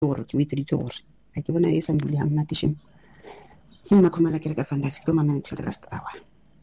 gore ke wetseditse gore a ke bona e sa mbule ga mnate shemo ke mmakhomela ke re ka fantasi ke mama till the last hour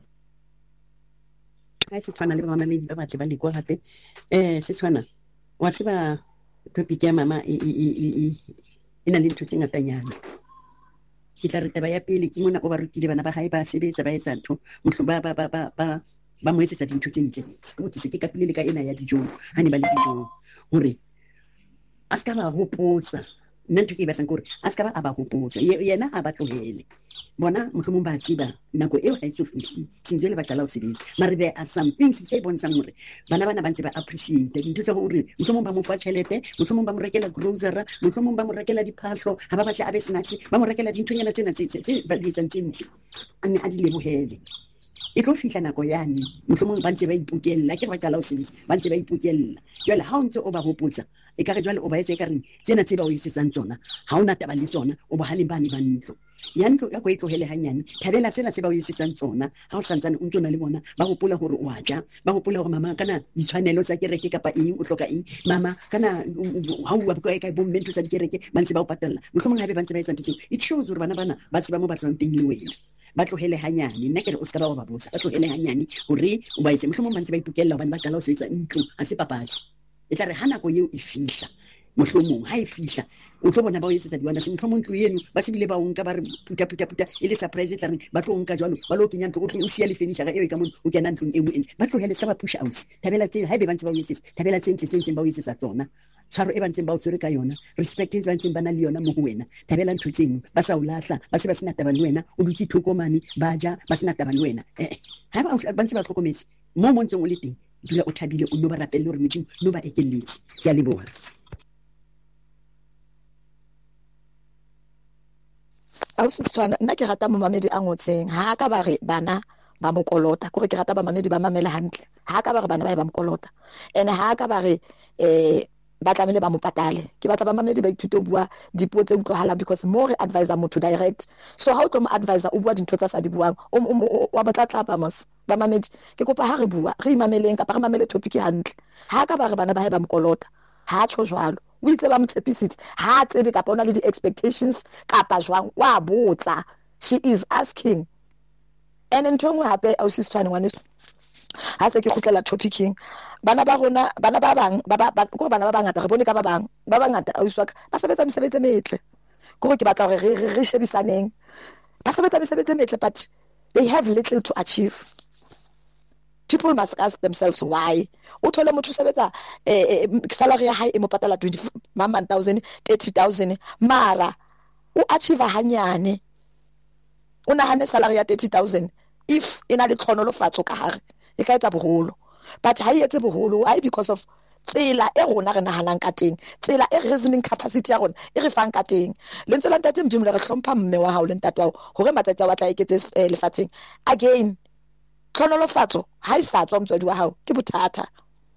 ga se tshwana le ba mamamedi ba batle ba lekwa gape se tshwana wa tseba topic ya mama e na le ntho tse ngatanyana ke tla re taba ya pele ke mona o ba rutile bana ba gae ba sebetsa ba etsa ntho mohlo ba mo etsetsa dintho tse ntle ke se ke kapile le ka ena ya dijo ha ne ba le dijo hore a ska ba hopotsa nna ntho ke e batlang kore a ska ba a ba hopotsa yena a ba tlohele bona mohlomong ba tsiba nako eo ha e so fihle sentse le batla la o sebetsa mare there are some things tse bontshang hore bana ba ntse ba appreciate dintho tsa hore mohlomong ba mo fa tšhelete mohlomong ba mo rekela grocery mohlomong ba mo rekela diphahlo ha ba batla a be snacks ba mo rekela dinthonyana tsena tse ba di etsang tse ntle a ne a di lebohele e tlo fihla nako yane mohlomong ba ntse ba ipokella ke ba qala o sebetsa ba ntse ba ipokella jwale ha o ntse o ba hopotsa e ka re jwale o ba etse ka reng tsena tse ba o isetsang tsona ha ona taba le tsona o ba haleng bane ba ntlo ya ntlo ya go e tlohele hanyane thabela tsena tse ba o isetsang tsona ha o santsane o ntsona le bona ba gopola hore o a ja ba gopola hore mama kana ditshwanelo tsa kereke kapa eng o hloka eng mama kana ha o bua ka bo mme ntho tsa dikereke ba ntse ba o patalla mohlomong haebe ba ntse ba etsa ntho it shows hore bana ba tseba mo ba tswang teng le wena ba tlohele hanyane nna ke re o ska ba ba botsa ba tlohele hanyane hore o ba etse mohlomong ba ntse ba ipokella hobane ba qala ho sebetsa ntlo ha se papadi e tla re ha nako eo e fihla mohlomong ha e fihla o tlo bona ba o etsetsa diwana se mohlomong ntlo eno ba se bile ba o nka ba re puta e le surprise e tla re ba tlo nka jwalo ba lo kenya ntlo o tlo o sia le furniture eo e ka mona o kena ntlong e nngwe ba tlohele ska ba push out thabela tsela haebe ba ntse ba o etsetsa thabela tsentle ba o etsetsa tsona tshwaro e ba ntseng ba o tswere ka yona respect e ba ntseng ba na le yona mo ho wena thabela ntho tseno ba sa o lahla ba se ba sena taba le wena o dutse thokomane ba ja ba sena taba le wena ha ba ntse ba tlhokometse mo ntseng o le teng dula o thabile o no ba rapelle hore modimo no ba ekelletse ke a leboha Ausitswana nna ke rata momamedi a ngotseng ha ka ba re bana ba mokolota ke rata ba mamedi ba mamela hantle ha ka ba re bana ba mokolota ene ha ka ba re ba tlamele ba mo patale ke batla ba mamedi ba ithute bua dipuo tse utlwahala because more advisor motho direct so how to mo advisor o bua dintho tsa sa di buang wa batla ba mos ba mamedi ke kopa ha re bua re imameleng ka pa re mamele topic hantle ha ka ba re bana ba ba mokolota ha tsho jwalo o itse ba mtshepisitse ha tsebe ka bona le di expectations kapa jwang wa botsa she is asking and ntongwe hape Ausitswana ngwane ha se ke khutlela topicing bana ba rona bana ba bang go bana ba bangata re bone ka ba bangata Auswaka ba sebetsa mesebetsi metle go ke batla re shebisaneng ba sebetsa mesebetsi metle but they have little to achieve. People must ask themselves why. Uthole motho sebetsa salary ya hae e mo patala 20,000 30,000 mara o achieve hanyane o nahane salary ya 30,000 if ina le tlhonolofatso ka hare e ka etsa boholo but ha e etse boholo why because of tsela e rona re nahanang ka teng tsela e reasoning capacity ya rona e re fang ka teng le ntse la ntate modimo le re hlompha mme wa hao le ntate wa hore matsatsi a batla eketse lefatsheng again tlhonolofatso ha e sa tswa motswadi wa hao ke bothata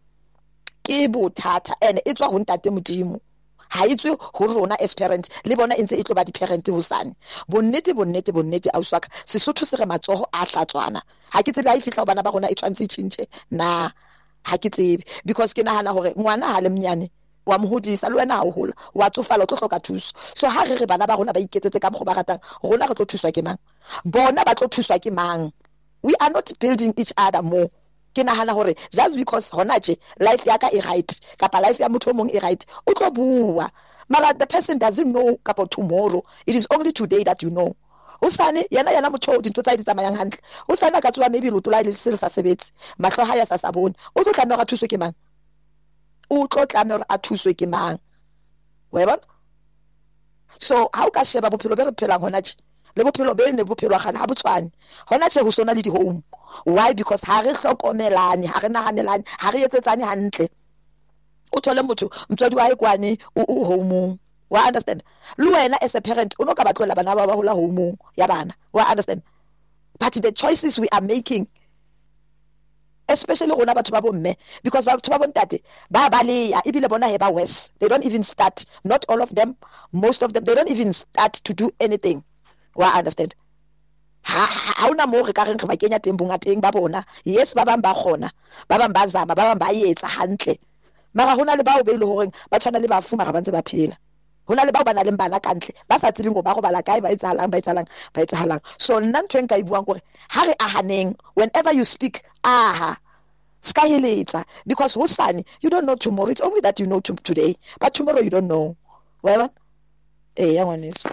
ene e tswa ho ntate modimo ha e tswe ho rona as parent le bona e ntse e tlo ba di parent hosane bonnete Auswaka Sesotho se re matsoho a hlatswana ha ke tsebe ha e fihla bana ba rona e tshwantse tshintse na ha ke tsebe because ke nahana hore ngwana ha le mnyane wa mohodisa le wena ha o hola wa tsofala o tlo hloka thuso so ha re bana ba rona ba iketsetse ka mo ba ratang rona re tlo thuswa ke mang bona ba tlo thuswa ke mang. We are not building each other more. Ke nahana hore just because hona tje life ya ka e right kapa life ya motho mong e right o tlo bua mara the person doesn't know about tomorrow. It is only today that you know. Usane yana motho dintho tsa di tsamayang hantle usane ka tswa maybe lo tola le se sa sebetse mahlo ha ya sa sabone o tlo tlameha thuswe ke mang o tlo tlameha a thuswe ke mang wa bona so how ka sheba bophelo be re phelang hona tje le bophelo be ne bophelo ga ha botswane hona tse go sona le di home why because ha re hlokomelane ha re nahanelane ha re etsetsane hantle o thole motho mtswadi wa ekwane o home wa understand le wena as a parent o no ka batlola bana ba hola home ya bana wa understand but the choices we are making especially rona batho ba bomme because batho ba bontate ba baleya ebile bona he ba worse they don't even start not all of them most of them they don't even start to do anything. Wa understand ha una mo re ka reng re ba kenya teng bongateng ba bona yes ba bang ba khona ba bang ba zama ba bang ba etsa hantle mara hona le bao be ile hore ba tshwana le ba fumara ba ntse ba phela hona le bao ba na le bana kantle ba sa tsebeng go ba go bala kae ba etsahalang. So nna ntho e nka e buang gore ha re ahaneng, whenever you speak, ska heletsa, because hosane you don't know tomorrow. It's only that you know today, but tomorrow you don't know. Well, ya ngwaneso.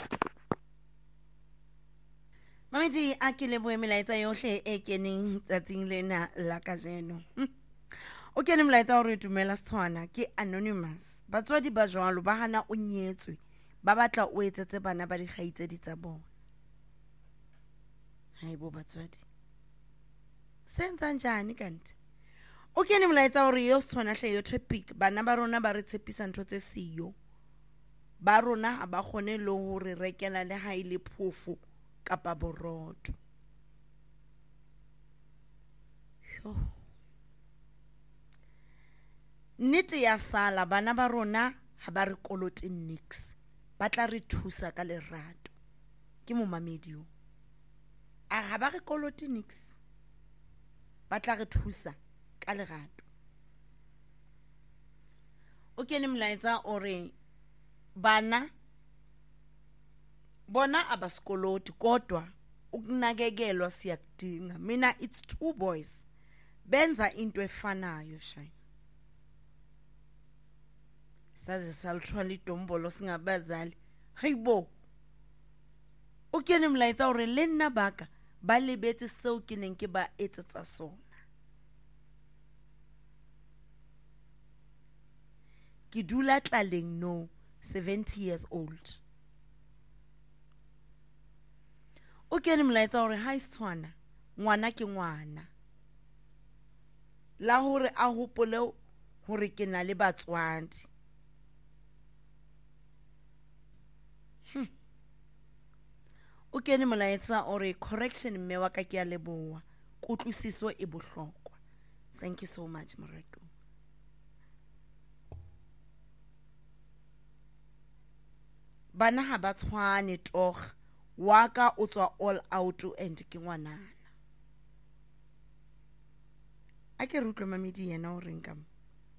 Mamedi a ke le boemelaetsa yohle e keneng tsatsing lena la kajeno. O kene molaetsa hore dumela Setswana ke anonymous. Batswadi ba jwalo ba hana o nyetswe ba batla o etsetse bana ba dikgaitsedi tsa bona. Haibo batswadi. Senza njani kanti? O kene molaetsa hore yo Setswana hle yo topic bana ba rona ba re tshepisa ntho tse siyo. Ba rona ha ba kgone le hore rekela le ha ile phofu kapa boroto. Nnete ya sala bana ba rona ha ba re kolote nix, ba tla re thusa ka lerato. Ke momamedi yo. Ha ba re kolote nix, ba tla re thusa ka lerato. O kene molaetsa ore bana bona abasikoloti kodwa ukunakekelwa siyakudinga. Mina it's 2 boys benza into efanayo shaya. Saze salithwala idombolo singabazali. Hayibo. O kene molaetsa hore le nna baka ba lebetse seo ke neng ke ba etsetsa sona. Ke dula Tlaleng no, 70 years old. O kene molaetsa hore ha Setswana ngwana ke ngwana. La hore a hopole hore ke na le batswadi. O kene molaetsa hore correction mme wa ka ke a leboa. Kutlwisiso e bohlokwa. Thank you so much Moreto. Bana ha ba tshwane toga. Waka o tswa all out and ke ngwanana. A ke rutlwe mamedi yena o reng ka mo.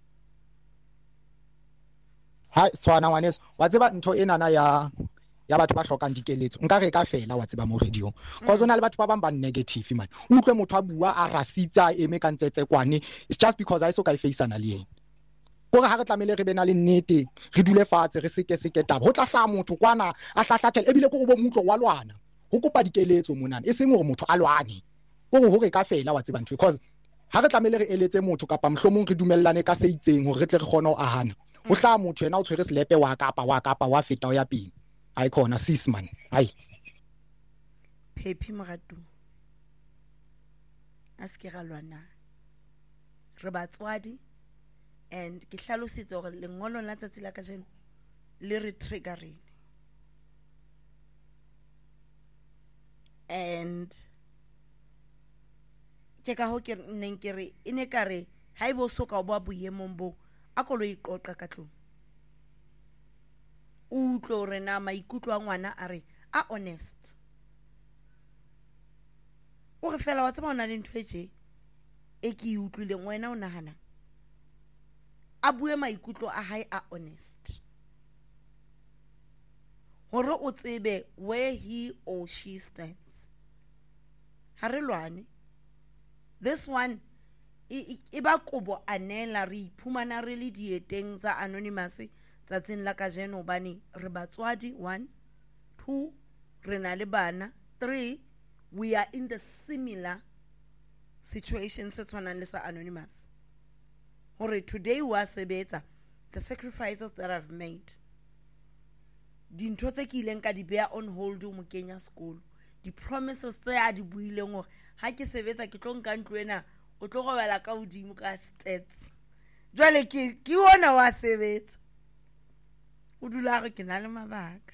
Ha Setswana ngwaneso wa tseba ntho enana ya batho ba hlokang dikeletso nka re ka fela wa tseba mo radio cause ona le batho ba bang ba negative man. Utlwe motho a bua a rasitsa eme ka ntsetse kwane, it's just because I so ka faceana le yena. Gore ha re tlamele re bena le nnete re dule fatshe re seke taba ho tla hla motho kwana a hlahlathela ebile go bo motlo wa lwana ho kopa dikeletso monana e seng hore motho a lwane hore ka fela wa tseba ntho because ha re tlamele re eletse motho kapa mhlomong re dumellane ka se itseng hore re tle re kgone ho ahana ho hla motho yena o tshwere slepe wa kapa wa feta o ya pele ai khona sis man ai Phephi Morato aske ga lwana re batswadi and ke hlalositse hore lengolo la tsatsi la kajeno le re triggering and ke ka ho ke neng ke re ine ka re haibo soka o ba boemong bo a kolo iqoqa ka tlong utlo re na maikutlo a ngwana a re a honest o re fela wa tsama ona le ntho eje e ke utlwileng wena o nahana a bue maikutlo a hae a honest hore o tsebe where he or she stands. Ha re lwane. This one e ba kobo anela re iphumana re le dieteng tsa anonymous tsatsing la kajeno bane re batswadi 1 2 re na le bana 3 we are in the similar situation se tshwanang le sa anonymous. Hore today wa sebetsa the sacrifices that I've made dintho tse ke ileng ka di bear on hold mo Kenya school di promises tse a di buileng hore ha ke sebetsa ke tlo nka ntlo ena o tlo go bala ka hodimo ka stats jwale ke ona wa sebetsa o dula re ke na le mabaka.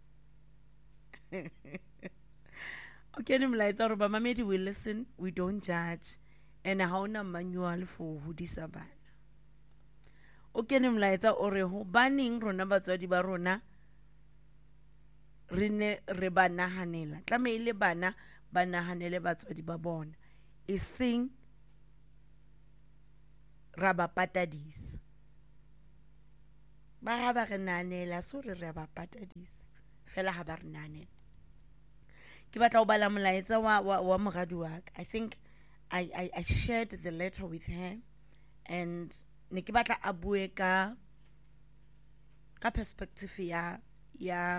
Okay ni mlaetsa hore ba mamedi we listen we don't judge and ha ona manual for hodisa bana. O kene mlaetsa o re ho baneng rona batswadi ba rona re ne re ba nahanela tlameile bana ba nahanele batswadi ba bona e seng ra ba patadisa ba ga ba re nanela so re re ba patadisa fela ga ba re nanela. Ke batla go bala molaetsa wa mogadi wa ka. I think I shared the letter with her, and ne ke batla a bue ka perspective ya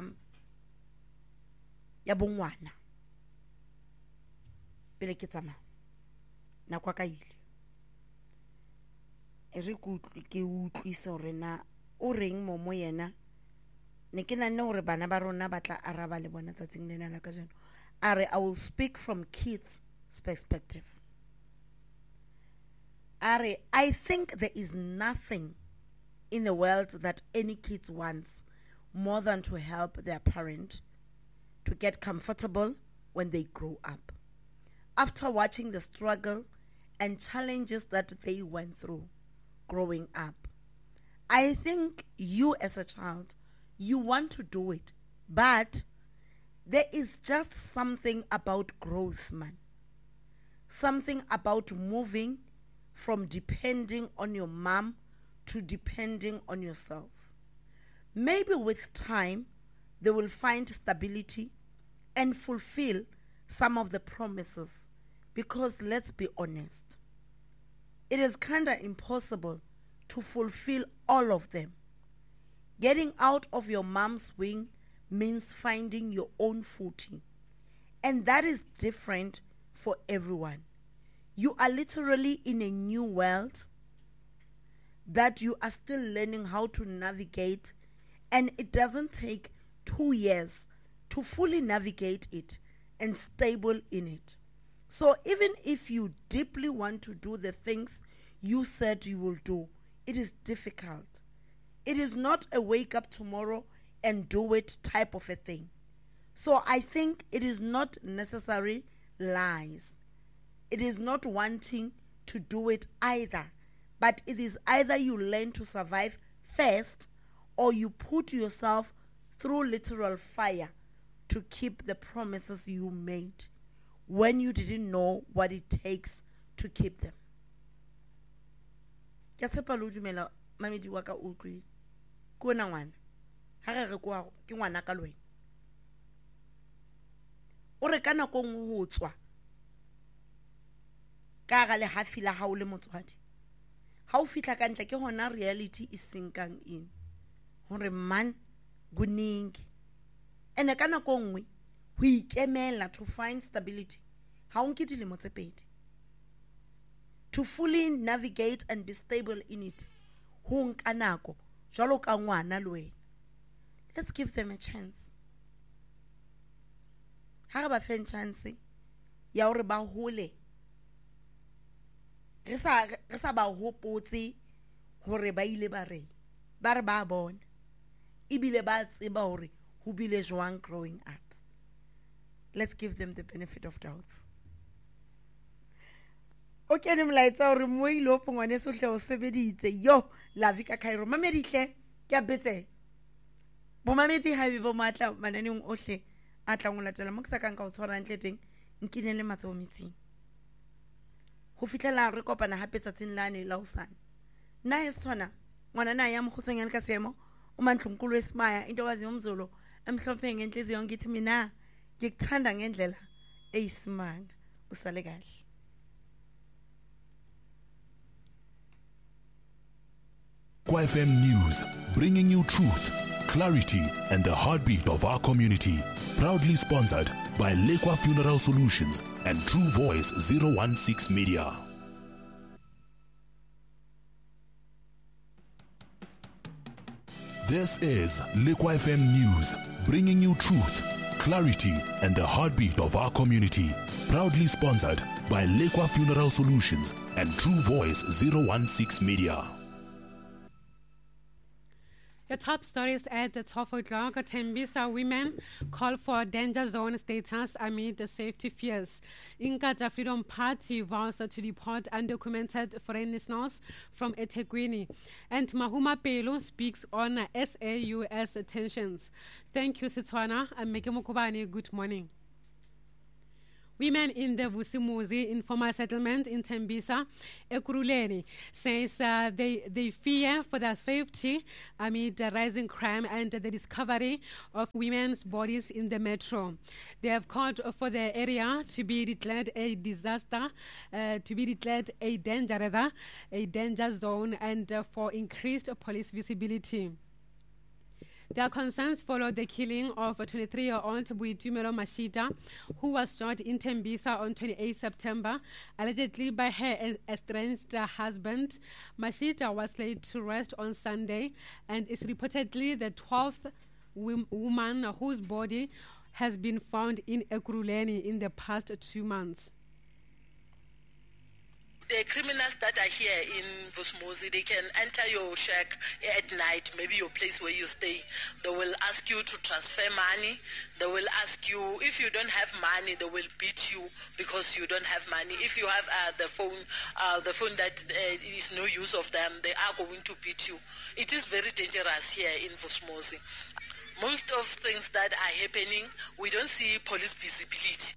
bongwana pele ke tsamaya nako ka ile e re ke utlwisa gore na o reng mo yena. Ne ke nanne gore bana ba rona ba tla araba le bona tsatsing lena la ka jeno. Are I will speak from kids' perspective. Are I think there is nothing in the world that any kids wants more than to help their parent to get comfortable when they grow up. After watching the struggle and challenges that they went through growing up, I think you as a child, you want to do it, but there is just something about growth, man. Something about moving from depending on your mom to depending on yourself. Maybe with time, they will find stability and fulfill some of the promises, because let's be honest, it is kind of impossible to fulfill all of them. Getting out of your mom's wing means finding your own footing, and that is different for everyone. You are literally in a new world that you are still learning how to navigate, and it doesn't take 2 years to fully navigate it and stable in it. So even if you deeply want to do the things you said you will do, it is difficult. It is not a wake up tomorrow and do it type of a thing. So I think it is not necessary lies. It is not wanting to do it either. But it is either you learn to survive first, or you put yourself through literal fire to keep the promises you made when you didn't know what it takes to keep them. Ke tshepa lo dumela mamedi wa ka o utlwile. Ko na ngwana. Ha re kwa ke ngwana ka lwena. O re kana go go tswa. Ka ga le hafi la ha o le motswadi. Ha o fitla ka ntle ke hona reality is sinkang in. Hore man guningi. Ene kana go nngwe ho ikemela to find stability. Ha o nke dilemo tse pedi. To fully navigate and be stable in it. Ho nka nako jwalo ka ngwana le wena. Let's give them a chance. Ha re ba fe chance ya hore ba hole. Re sa ba hopotse hore ba ile ba re ba bona ibile ba tseba hore ho bile jwang growing up. Let's give them the benefit of doubts. Okay, ne mlaetsa hore mo ile o pongwane so hle o sebeditse yo la vika Cairo mamedi hle ke a betse bo mamedi ha be bo matla mananeng ohle a tla ngolatela mo ke sa kang ka o tshwara ntle teng nkine le matso metsing ho fitlela re kopana hape tsatsing lane la usana na esona ngwana na ya mokhutsong ya ka semo o mantlungkulo esimaya into wazi umzulu emhlophe ngenhliziyo ngithi mina ngikuthanda ngendlela eyisimanga usale kahle. FM News, bringing you truth, clarity, and the heartbeat of our community. Proudly sponsored by Lekwa Funeral Solutions and True Voice 016 Media. This is Lekwa FM News, bringing you truth, clarity, and the heartbeat of our community. Proudly sponsored by Lekwa Funeral Solutions and True Voice 016 Media. The top stories at the top of Tembisa women call for danger zone status amid the safety fears. Inkatha Freedom Party vows to deport undocumented foreign nationals from eThekwini. And Mahuma Pelo speaks on SAUS tensions. Thank you, Setswana. I'm Meke Mokobane. Good morning. Women in the Vusimuzi informal settlement in Tembisa, Ekurhuleni, says they fear for their safety amid the rising crime and the discovery of women's bodies in the metro. They have called for the area to be declared a disaster, to be declared a danger zone, and for increased police visibility. Their concerns follow the killing of a 23-year-old Boitumelo Mashita, who was shot in Tembisa on 28 September, allegedly by her estranged husband. Mashita was laid to rest on Sunday and is reportedly the 12th woman whose body has been found in Ekurhuleni in the past 2 months. The criminals that are here in Vusimuzi, they can enter your shack at night, maybe your place where you stay. They will ask you to transfer money. They will ask you, if you don't have money, they will beat you because you don't have money. If you have the phone that is no use of them, they are going to beat you. It is very dangerous here in Vusimuzi. Most of things that are happening, we don't see police visibility.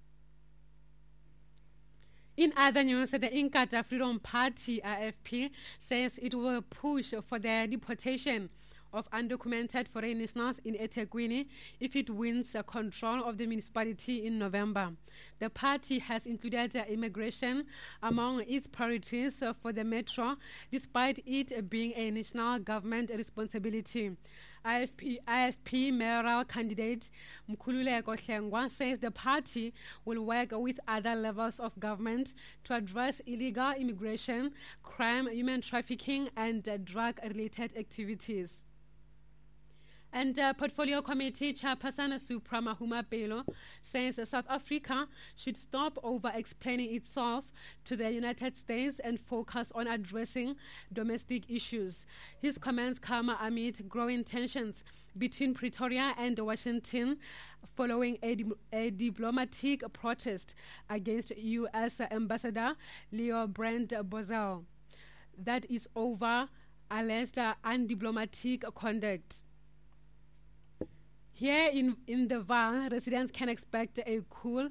In other news, the Inkatha Freedom Party, IFP, says it will push for the deportation of undocumented foreign nationals in eThekwini if it wins control of the municipality in November. The party has included immigration among its priorities for the metro, despite it being a national government responsibility. IFP mayoral candidate Mkhululeko Hlengwa says the party will work with other levels of government to address illegal immigration, crime, human trafficking, and drug-related activities. And Portfolio Committee Chairperson Supra Mahumapelo says South Africa should stop over-explaining itself to the United States and focus on addressing domestic issues. His comments come amid growing tensions between Pretoria and Washington following a diplomatic protest against U.S. Ambassador Leo Brand Bozell that is over alleged undiplomatic conduct. Here in the Vaal, residents can expect cool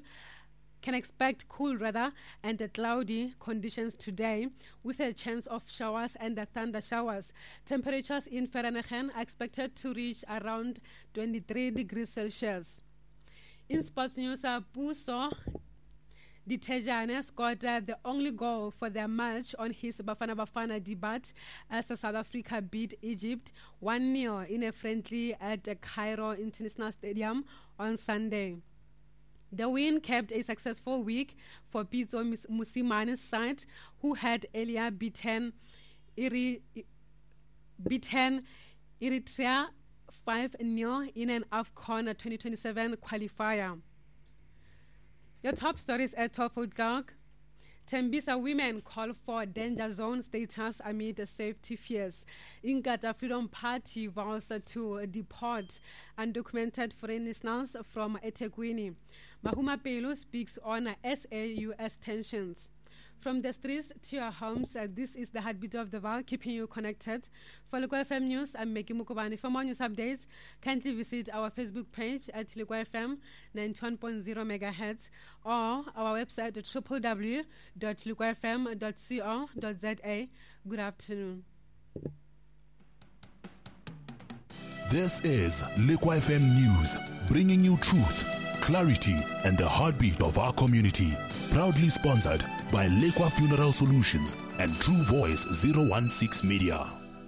and cloudy conditions today with a chance of showers and thunder showers. Temperatures in Vereeniging are expected to reach around 23 degrees Celsius. In sports news, Puso Ditejane scored the only goal for their match on his Bafana Bafana debut as South Africa beat Egypt 1-0 in a friendly at the Cairo International Stadium on Sunday. The win kept a successful week for Pitso Musimane's side, who had earlier beaten Eritrea 5-0 in an AFCON 2027 qualifier. Your top stories at 12 o'clock. Tembisa women call for danger zone status amid safety fears. Inkatha Freedom Party vows to deport undocumented foreign nationals from eThekwini. Mahumapelo speaks on SA-US tensions. From the streets to your homes, this is the heartbeat of the Vaal, keeping you connected. For Lekwa FM News, I'm Meki Mukubani. For more news updates, kindly visit our Facebook page at Lekwa FM 91.0 MHz or our website at www.lekwafm.co.za. Good afternoon. This is Lekwa FM News, bringing you truth, clarity, and the heartbeat of our community. Proudly sponsored by Lekwa Funeral Solutions and True Voice 016 Media.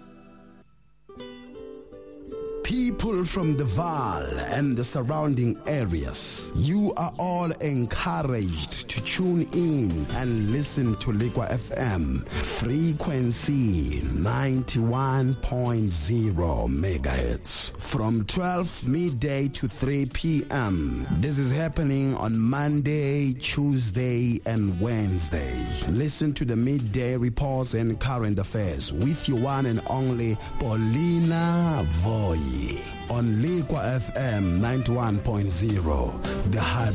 People from the Vaal and the surrounding areas, you are all encouraged to tune in and listen to Lekwa FM, frequency 91.0 megahertz, from 12 midday to 3 p.m. This is happening on Monday, Tuesday, and Wednesday. Listen to the midday reports and current affairs with your one and only Paulina Voy on Lekwa FM 91.0, the heart